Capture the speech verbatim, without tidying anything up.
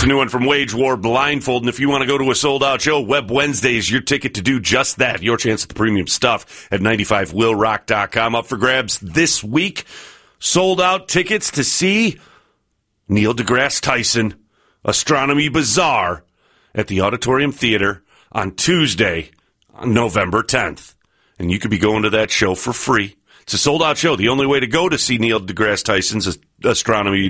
It's a new one from Wage War, Blindfold. And if you want to go to a sold-out show, Web Wednesday is your ticket to do just that. Your chance at the premium stuff at ninety-five will rock dot com. Up for grabs this week. Sold-out tickets to see Neil deGrasse Tyson, Astronomy Bazaar, at the Auditorium Theater on Tuesday, November tenth. And you could be going to that show for free. It's a sold-out show. The only way to go to see Neil deGrasse Tyson's Astronomy